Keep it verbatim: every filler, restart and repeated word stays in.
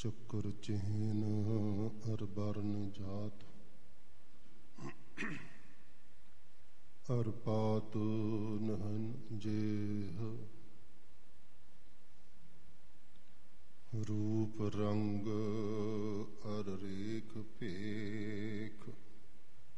चक्र चिन्ह अर वर्ण जात अर पात नहन जेह रूप रंग अर रेख पेख